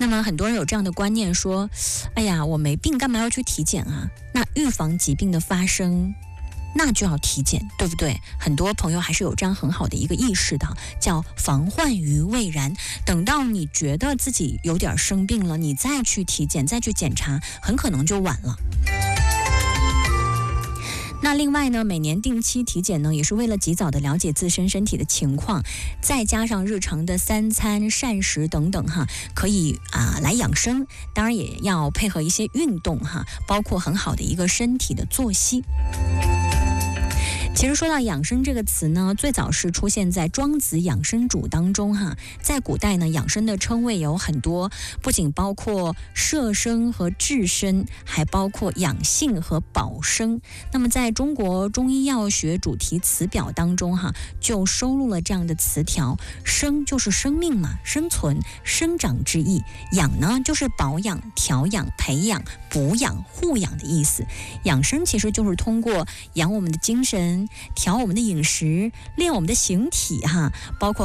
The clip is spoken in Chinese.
那么很多人有这样的观念说，哎呀，我没病干嘛要去体检啊？那预防疾病的发生，那就要体检，对不对？很多朋友还是有这样很好的一个意识的，叫防患于未然。等到你觉得自己有点生病了，你再去体检，再去检查，很可能就晚了。那另外呢，每年定期体检呢，也是为了及早的了解自身身体的情况，再加上日常的3餐膳食等等哈，可以来养生。当然也要配合一些运动哈，包括很好的一个身体的作息。其实说到养生这个词呢，最早是出现在《庄子养生主》当中哈。在古代呢，养生的称谓有很多，不仅包括摄生和治身，还包括养性和保生。那么在中国中医药学主题词表当中哈，就收录了这样的词条：生就是生命嘛，生存、生长之意；养呢就是保养、调养、培养、补养、护养的意思。养生其实就是通过养我们的精神，调我们的饮食，练我们的形体哈，包括